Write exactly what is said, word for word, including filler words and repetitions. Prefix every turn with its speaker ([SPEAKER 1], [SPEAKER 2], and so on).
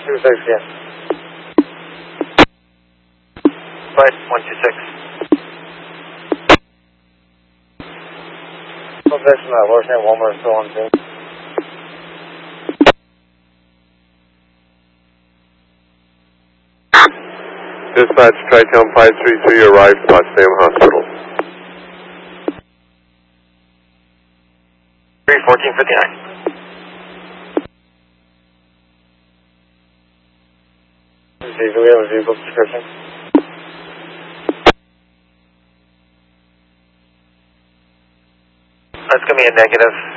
[SPEAKER 1] two six, yes.
[SPEAKER 2] Flight one two six.
[SPEAKER 1] Convection, uh, Washington, one more, still on scene.
[SPEAKER 3] Dispatch, Tri-Town five three three arrived, Potsdam Hospital.
[SPEAKER 2] three fourteen fifty-nine.
[SPEAKER 1] Do we have a vehicle description?
[SPEAKER 2] That's going to be a negative.